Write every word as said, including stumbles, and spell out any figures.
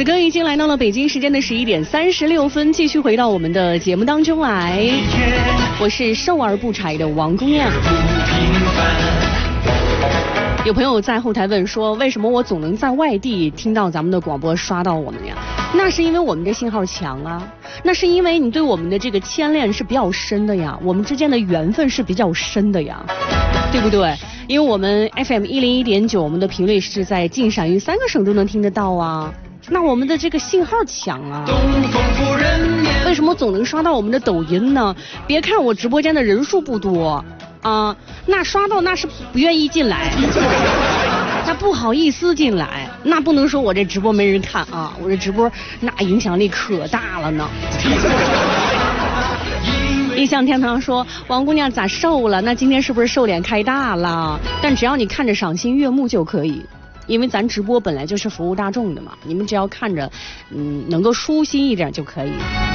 此刻已经来到了北京时间的十一点三十六分，继续回到我们的节目当中来。我是瘦而不柴的王姑娘。有朋友在后台问说，为什么我总能在外地听到咱们的广播刷到我们呀？那是因为我们的信号强啊，那是因为你对我们的这个牵连是比较深的呀，我们之间的缘分是比较深的呀，对不对？因为我们 F M 一零一点九，我们的频率是在近陕渝三个省都能听得到啊。那我们的这个信号强啊，为什么总能刷到我们的抖音呢？别看我直播间的人数不多啊，那刷到那是不愿意进来，那不好意思进来，那不能说我这直播没人看啊，我这直播那影响力可大了呢。异想天堂说，王姑娘咋瘦了？那今天是不是瘦脸开大了？但只要你看着赏心悦目就可以。因为咱直播本来就是服务大众的嘛，你们只要看着，嗯，能够舒心一点就可以。